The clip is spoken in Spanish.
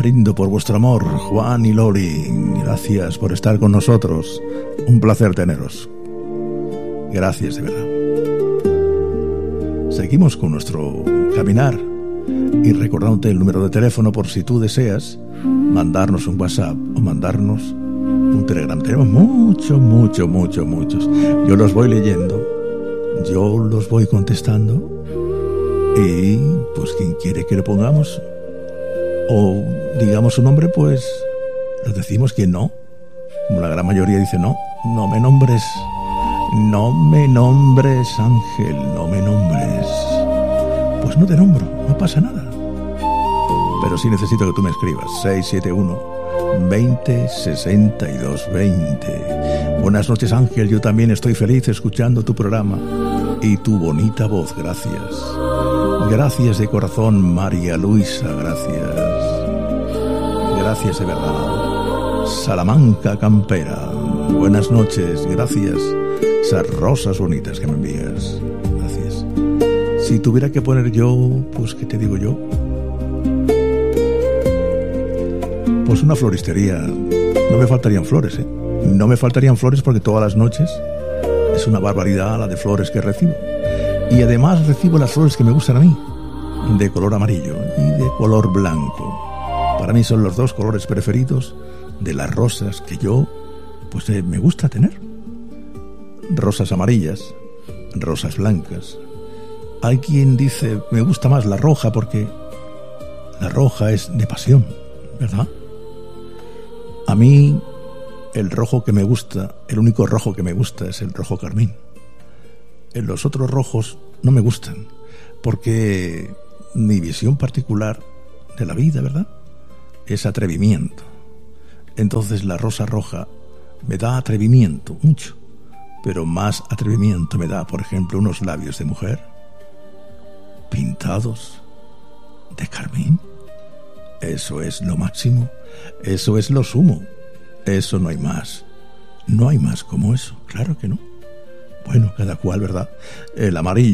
brindo por vuestro amor, Juan y Loli. Gracias por estar con nosotros. Un placer teneros. Gracias de verdad. Seguimos con nuestro caminar y recordándote el número de teléfono por si tú deseas mandarnos un WhatsApp o mandarnos un Telegram. Tenemos muchos. Yo los voy leyendo, yo los voy contestando y pues quien quiere que le pongamos o digamos su nombre, pues lo decimos. Quien no, como la gran mayoría dice no me nombres Ángel, no me nombres, pues no te nombro, no pasa nada, pero sí necesito que tú me escribas 671 20 62 20. Buenas noches, Ángel, yo también estoy feliz escuchando tu programa y tu bonita voz, gracias de corazón, María Luisa, gracias de verdad. Salamanca Campera, buenas noches, gracias. Esas rosas bonitas que me envías, gracias. Si tuviera que poner yo, pues ¿qué te digo yo? Pues una floristería. No me faltarían flores, ¿eh? No me faltarían flores porque todas las noches es una barbaridad la de flores que recibo. Y además recibo las flores que me gustan a mí, de color amarillo y de color blanco. Para mí son los dos colores preferidos de las rosas que yo, pues me gusta tener. Rosas amarillas, rosas blancas. Hay quien dice, me gusta más la roja porque la roja es de pasión, ¿verdad? A mí el rojo que me gusta, el único rojo que me gusta es el rojo carmín. Los otros rojos no me gustan porque mi visión particular de la vida, ¿verdad?, es atrevimiento. Entonces la rosa roja me da atrevimiento, mucho. Pero más atrevimiento me da, por ejemplo, unos labios de mujer pintados de carmín. Eso es lo máximo, eso es lo sumo, eso no hay más como eso, claro que no. Bueno, cada cual, ¿verdad? El amarillo